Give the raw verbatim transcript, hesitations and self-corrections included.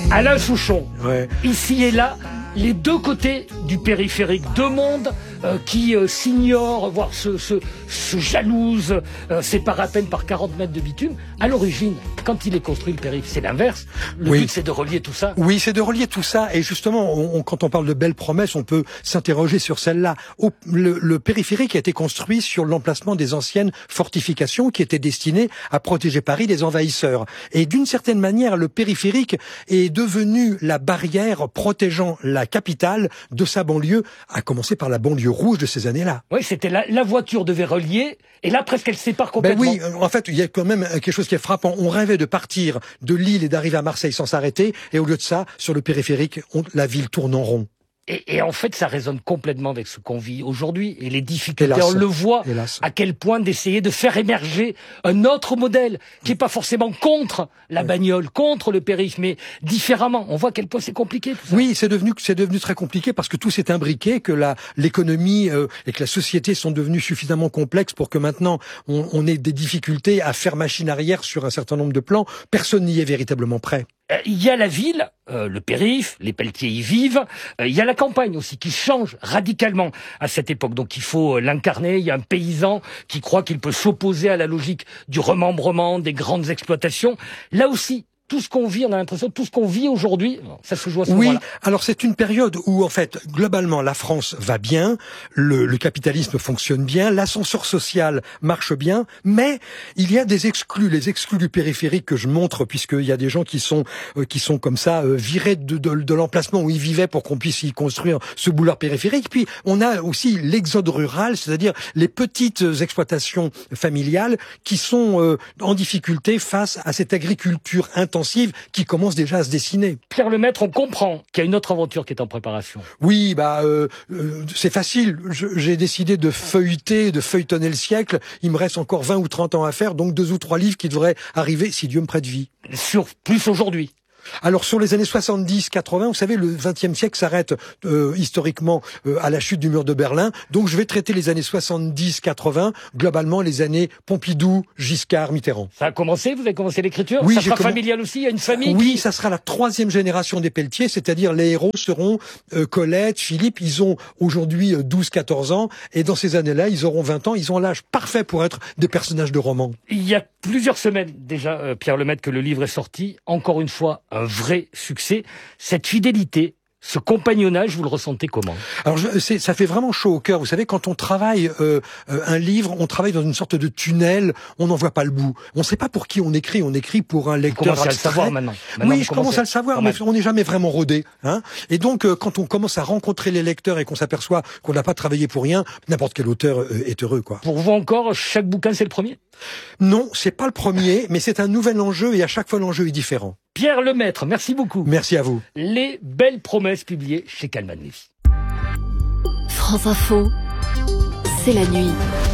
Alain Souchon, Ouais. ici et là, les deux côtés du périphérique, deux mondes euh, qui euh, s'ignorent, voire se, se, se jalousent, euh, séparent à peine par quarante mètres de bitume. À l'origine, quand il est construit le périph', c'est l'inverse. Le Oui. but, c'est de relier tout ça. Oui, c'est de relier tout ça. Et justement, on, on, quand on parle de belles promesses, on peut s'interroger sur celle-là. Au, le, le périphérique a été construit sur l'emplacement des anciennes fortifications qui étaient destinées à protéger Paris des envahisseurs. Et d'une certaine manière, le périphérique est devenu la barrière protégeant la capitale de sa banlieue, à commencer par la banlieue rouge de ces années-là. Oui, c'était la, la voiture devait relier, et là, presque, elle sépare Ben complètement. oui, en fait, il y a quand même quelque chose qui est frappant. On rêvait de partir de Lille et d'arriver à Marseille sans s'arrêter, et au lieu de ça, sur le périphérique, on, la ville tourne en rond. Et, et en fait, ça résonne complètement avec ce qu'on vit aujourd'hui. Et les difficultés, Hélas. on le voit, Hélas. à quel point d'essayer de faire émerger un autre modèle qui est pas forcément contre la Oui. bagnole, contre le périph', mais différemment. On voit à quel point c'est compliqué tout ça. Oui, c'est devenu c'est devenu très compliqué parce que tout s'est imbriqué, que la l'économie euh, et que la société sont devenues suffisamment complexes pour que maintenant on, on ait des difficultés à faire machine arrière sur un certain nombre de plans. Personne n'y est véritablement prêt. Euh, Il y a la ville, euh, le périph', les Pelletiers y vivent. Euh, il y a la campagne aussi qui change radicalement à cette époque. Donc il faut euh, l'incarner. Il y a un paysan qui croit qu'il peut s'opposer à la logique du remembrement, des grandes exploitations. Là aussi, tout ce qu'on vit, on a l'impression, tout ce qu'on vit aujourd'hui, ça se joue à ce Oui, moment-là. alors c'est une période où en fait globalement la France va bien, le, le capitalisme fonctionne bien, l'ascenseur social marche bien, mais il y a des exclus, les exclus du périphérique que je montre puisqu'il y a des gens qui sont euh, qui sont comme ça euh, virés de, de, de l'emplacement où ils vivaient pour qu'on puisse y construire ce boulevard périphérique. Puis on a aussi l'exode rural, c'est-à-dire les petites exploitations familiales qui sont euh, en difficulté face à cette agriculture intensive qui commence déjà à se dessiner. Pierre Lemaître, on comprend qu'il y a une autre aventure qui est en préparation. Oui, bah euh, euh, c'est facile. Je- J'ai décidé de feuilleter, de feuilletonner le siècle. Il me reste encore vingt ou trente ans à faire, donc deux ou trois livres qui devraient arriver si Dieu me prête vie. Sur plus aujourd'hui. Alors sur les années soixante-dix quatre-vingts, vous savez, le vingtième siècle s'arrête euh, historiquement euh, à la chute du mur de Berlin. Donc je vais traiter les années soixante-dix quatre-vingts, globalement les années Pompidou, Giscard, Mitterrand. Ça a commencé, vous avez commencé l'écriture. Oui, ça j'ai sera commen- familial aussi, il y a une famille Oui, qui... ça sera la troisième génération des Pelletiers, c'est-à-dire les héros seront euh, Colette, Philippe, ils ont aujourd'hui euh, douze quatorze ans, et dans ces années-là, ils auront vingt ans, ils ont l'âge parfait pour être des personnages de romans. Il y a plusieurs semaines déjà, euh, Pierre Lemaître, que le livre est sorti. Encore une fois, un vrai succès. Cette fidélité, ce compagnonnage, vous le ressentez comment? Alors je, c'est, ça fait vraiment chaud au cœur. Vous savez, quand on travaille euh, euh, un livre, on travaille dans une sorte de tunnel, on n'en voit pas le bout. On ne sait pas pour qui on écrit, on écrit pour un Vous lecteur commencez à le abstrait. savoir maintenant. Maintenant, Oui, vous je commence commencez- à le savoir, quand mais même. on n'est jamais vraiment rodé. Hein. Et donc, euh, quand on commence à rencontrer les lecteurs et qu'on s'aperçoit qu'on n'a pas travaillé pour rien, n'importe quel auteur euh, est heureux, quoi. Pour vous encore, chaque bouquin, c'est le premier? Non, c'est pas le premier, mais c'est un nouvel enjeu et à chaque fois l'enjeu est différent. Pierre Lemaître, merci beaucoup. Merci à vous. Les belles promesses publiées chez Calman Levy. France Info, c'est la nuit.